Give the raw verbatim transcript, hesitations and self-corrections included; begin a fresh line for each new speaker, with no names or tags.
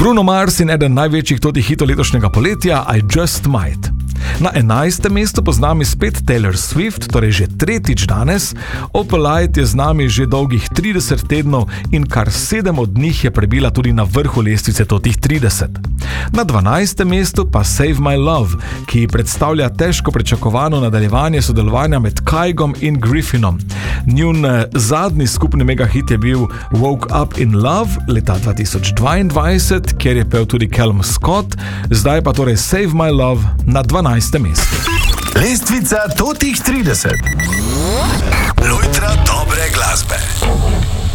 Bruno Mars in eden največjih totih hitov letošnjega poletja, I Just Might. Na enajstem mestu po z nami spet Taylor Swift, torej že tretjič danes. Opal Light je z nami že dolgih trideset tednov in kar sedem od njih je prebila tudi na vrhu lestvice totih trideset. Na dvanajstem mestu pa Save My Love, ki predstavlja težko pričakovano nadaljevanje sodelovanja med Kygom in Griffinom. Njun zadnji skupni megahit je bil Woke Up in Love leta dva tisoč dvaindvajset, kjer je pel tudi Callum Scott, zdaj pa torej Save My Love na dvanajstem mestu.
Lestvica totih trideset. Lojtra dobre glasbe.